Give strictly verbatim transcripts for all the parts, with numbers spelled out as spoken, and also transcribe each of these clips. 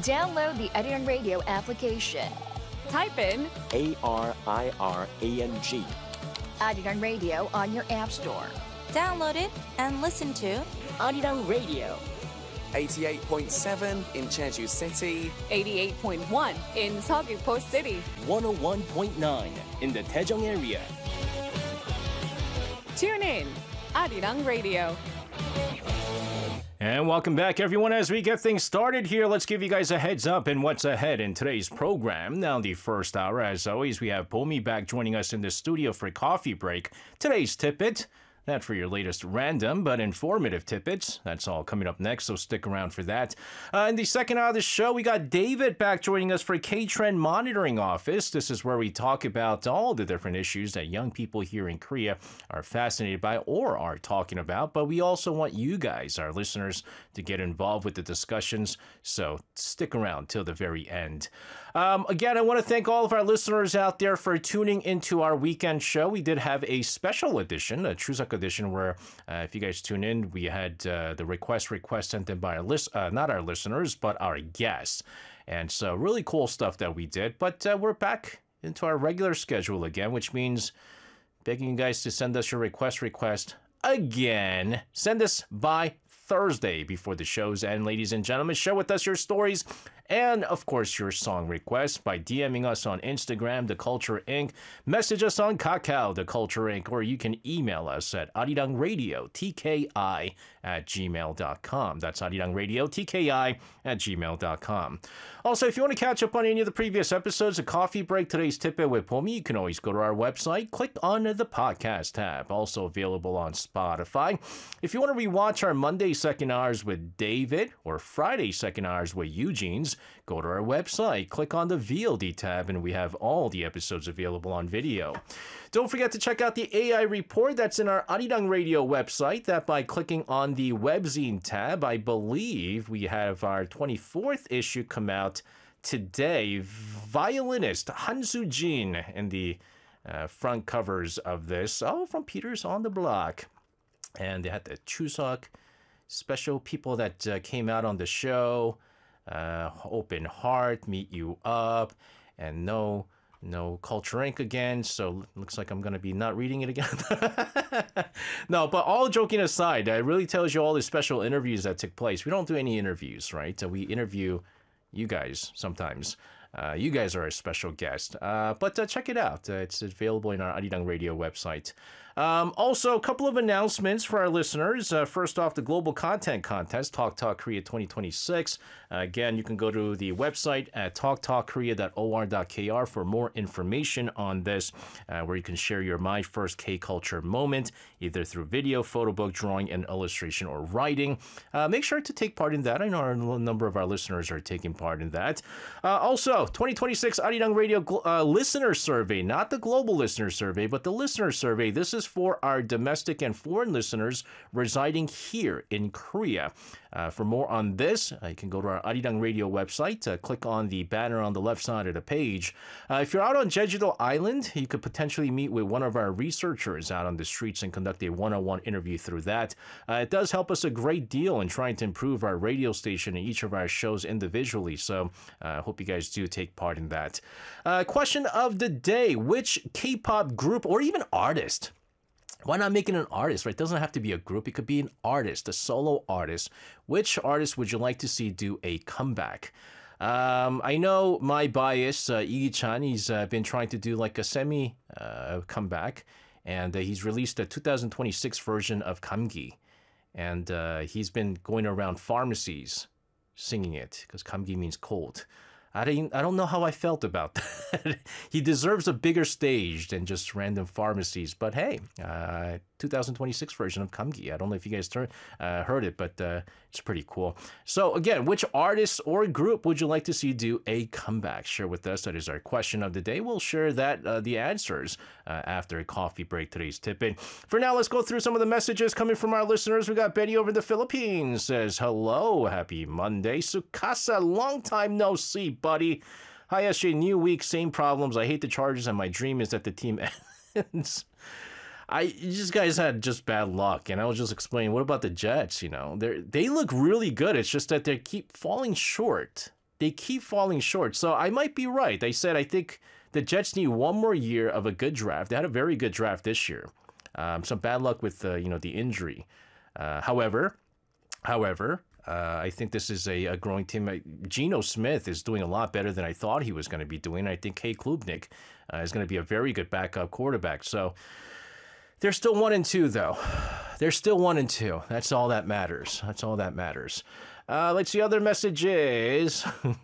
Download the Arirang Radio application. Type in A R I R A N G. Arirang Radio on your app store. Download it and listen to Arirang Radio. eighty-eight point seven in Jeju City. eighty-eight point one in Seogwipo City. one oh one point nine in the Daejeong area. Tune in, Arirang Radio. And welcome back, everyone. As we get things started here, let's give you guys a heads up in what's ahead in today's program. Now, the first hour, as always, we have Bomi back joining us in the studio for coffee break. Today's tidbit, that for your latest random but informative tidbits. That's all coming up next, so stick around for that. Uh, in the second hour of the show, we got David back joining us for K-Trend Monitoring Office. This is where we talk about all the different issues that young people here in Korea are fascinated by or are talking about. But we also want you guys, our listeners, to get involved with the discussions, so stick around till the very end. Um, again, I want to thank all of our listeners out there for tuning into our weekend show. We did have a special edition, a Chuseok edition, where uh, if you guys tune in, we had uh, the request request sent in by our list, uh, not our listeners, but our guests. And so really cool stuff that we did. But uh, we're back into our regular schedule again, which means begging you guys to send us your request request again. Send us by Thursday before the show's end, ladies and gentlemen. Share with us your stories and, of course, your song requests by DMing us on Instagram, The Culture Incorporated. Message us on Kakao, The Culture Incorporated, or you can email us at arirangradio, T K I, at gmail dot com. That's arirangradio, T K I, at gmail dot com. Also, if you want to catch up on any of the previous episodes of Coffee Break, Today's Tidbit with Bomi, you can always go to our website, click on the podcast tab. Also available on Spotify. If you want to rewatch our Monday second hours with David or Friday second hours with Eugene's, go to our website, click on the V O D tab, and we have all the episodes available on video. Don't forget to check out the A I report that's in our Arirang Radio website. That by clicking on the webzine tab, I believe we have our twenty-fourth issue come out today. Violinist Han Soo-jin in the uh, front covers of this. Oh, from Peter's on the Block. And they had the Chuseok special people that uh, came out on the show. Uh, Open Heart, Meet You Up, and no no Culture Incorporated again, so looks like I'm going to be not reading it again. No, but all joking aside, it really tells you all the special interviews that took place. We don't do any interviews, right? So we interview you guys sometimes. Uh, you guys are a special guest. Uh, but uh, check it out. Uh, it's available in our Arirang Radio website. Um, also, a couple of announcements for our listeners. Uh, first off, the Global Content Contest, Talk Talk Korea twenty twenty-six. Uh, again, you can go to the website at talk talk korea dot o r dot k r for more information on this, uh, where you can share your My First K-Culture moment, either through video, photo book, drawing, and illustration, or writing. Uh, make sure to take part in that. I know a number of our listeners are taking part in that. Uh, also, twenty twenty-six Arirang Radio uh, Listener Survey, not the global listener survey, but the listener survey. This is for our domestic and foreign listeners residing here in Korea. Uh, for more on this, uh, you can go to our Arirang Radio website, uh, click on the banner on the left side of the page. Uh, if you're out on Jeju-do Island, you could potentially meet with one of our researchers out on the streets and conduct a one-on-one interview through that. Uh, it does help us a great deal in trying to improve our radio station and each of our shows individually, so I uh, hope you guys do take part in that. Uh, question of the day, which K-pop group or even artist, why not make it an artist, right? It doesn't have to be a group. It could be an artist, a solo artist. Which artist would you like to see do a comeback? Um, I know my bias, uh, Lee Chan, he's uh, been trying to do like a semi uh, comeback, and uh, he's released a two thousand twenty-six version of Kamgi. And uh, he's been going around pharmacies singing it, because Kamgi means cold. I didn't, I don't know how I felt about that. He deserves a bigger stage than just random pharmacies. But hey, uh, two thousand twenty-six version of Kamgi. I don't know if you guys turn, uh, heard it, but uh, it's pretty cool. So again, which artist or group would you like to see do a comeback? Share with us. That is our question of the day. We'll share that uh, the answers uh, after a coffee break, today's tip-in. For now, let's go through some of the messages coming from our listeners. We got Betty over in the Philippines. Says, hello, happy Monday. Sukasa, long time no see, buddy. Hi, S J, new week, same problems. I hate the Chargers, and my dream is that the team ends. I these guys had just bad luck, and I was just explaining. What about the Jets? You know, they they look really good. It's just that they keep falling short. they keep falling short. So I might be right. They said I think the Jets need one more year of a good draft. They had a very good draft this year. Um, some bad luck with uh, you know the injury. Uh, however, however, uh, I think this is a, a growing team. Geno Smith is doing a lot better than I thought he was going to be doing. I think Kay Klubnik uh, is going to be a very good backup quarterback. So they're still one and two, though. They're still one and two. That's all that matters. That's all that matters. Uh, let's see other messages.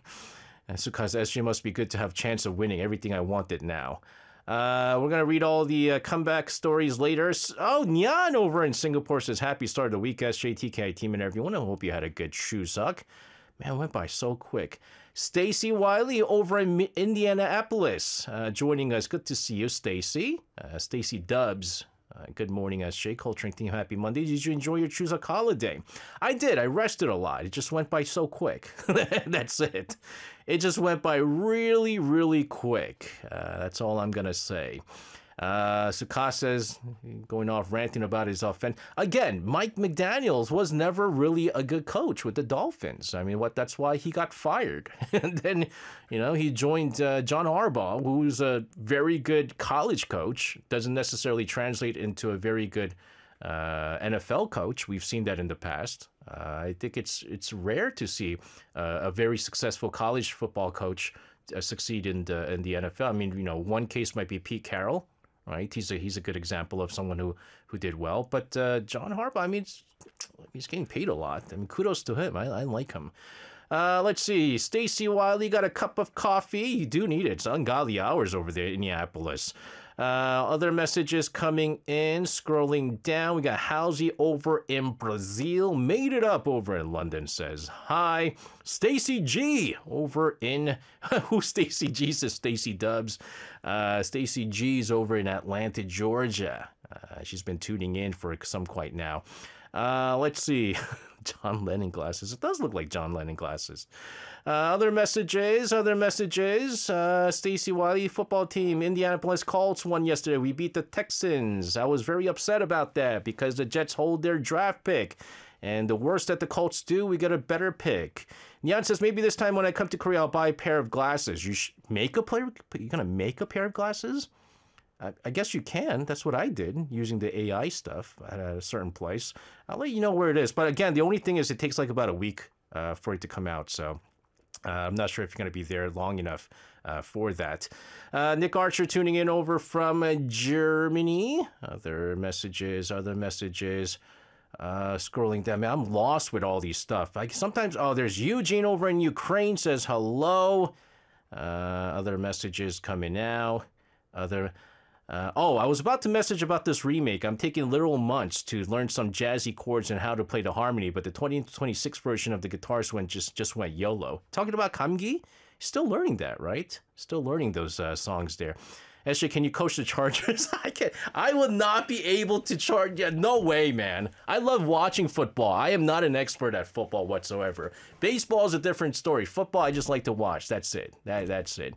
That's because S J must be good to have chance of winning. Everything I wanted now. Uh, we're going to read all the uh, comeback stories later. Oh, Nyan over in Singapore says, happy start of the week, S J, T K, team, and everyone. I hope you had a good Chuseok. Man, it went by so quick. Stacy Wiley over in Indianapolis uh, joining us. Good to see you, Stacy. Uh, Stacy Dubs. Uh, good morning, S J. Culturing Team, happy Monday. Did you enjoy your Chuseok holiday? I did. I rested a lot. It just went by so quick. That's it. It just went by really, really quick. Uh, that's all I'm going to say. Uh, Sukasa's going off ranting about his offense. Again, Mike McDaniels was never really a good coach with the Dolphins. I mean, what? That's why he got fired. And then, you know, he joined uh, John Harbaugh, who's a very good college coach. Doesn't necessarily translate into a very good uh, N F L coach. We've seen that in the past. Uh, I think it's it's rare to see uh, a very successful college football coach uh, succeed in the in the N F L. I mean, you know, one case might be Pete Carroll. Right, he's a he's a good example of someone who, who did well. But uh, John Harbaugh, I mean, he's getting paid a lot. I mean, kudos to him. I, I like him. Uh, let's see. Stacy Wiley got a cup of coffee. You do need it. It's ungodly hours over there in Minneapolis. Uh, other messages coming in. Scrolling down, we got Halsey over in Brazil. Made it up over in London. Says hi. Stacy G over in who? Stacy G says Stacy Dubs. Uh, Stacy G's over in Atlanta, Georgia. Uh, she's been tuning in for some quite now. Uh, let's see. John Lennon glasses. It does look like John Lennon glasses. Uh, other messages, other messages. Uh, Stacy Wiley, football team, Indianapolis Colts won yesterday. We beat the Texans. I was very upset about that because the Jets hold their draft pick. And the worst that the Colts do, we get a better pick. Nyan says, maybe this time when I come to Korea, I'll buy a pair of glasses. You sh- make a pair? You're going to make a pair of glasses? I, I guess you can. That's what I did using the A I stuff at a certain place. I'll let you know where it is. But again, the only thing is it takes like about a week uh, for it to come out. So uh, I'm not sure if you're going to be there long enough uh, for that. Uh, Nick Archer tuning in over from uh, Germany. Other messages, other messages. Uh, scrolling down, man, I'm lost with all these stuff. I sometimes, oh, there's Eugene over in Ukraine says hello. Uh, other messages coming now. Other, uh, oh, I was about to message about this remake. I'm taking literal months to learn some jazzy chords and how to play the harmony, but the twenty twenty-six version of the guitars went just just went YOLO. Talking about Kamgi, still learning that, right? Still learning those uh, songs there. S J, can you coach the Chargers? I can. I would not be able to charge. Yeah, no way, man. I love watching football. I am not an expert at football whatsoever. Baseball is a different story. Football, I just like to watch. That's it. That that's it.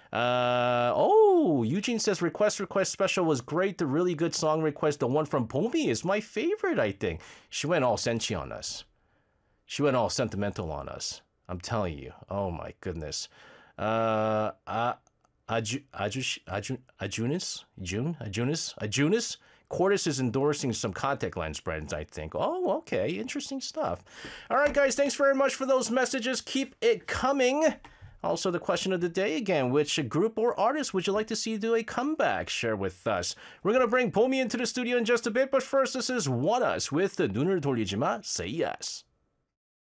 Uh, oh, Eugene says request request special was great. The really good song request, the one from Pomi, is my favorite. I think she went all senchi on us. She went all sentimental on us. I'm telling you. Oh my goodness. Uh, uh Aju, Aju, Aju, Ajunis, June, Ajunis, Ajunis. Cordis is endorsing some contact lens brands, I think. Oh, okay, interesting stuff. All right, guys, thanks very much for those messages. Keep it coming. Also, the question of the day again: which group or artist would you like to see do a comeback? Share with us. We're gonna bring Pomi into the studio in just a bit, but first, this is One Us with the 눈을 돌리지 마, Say Yes.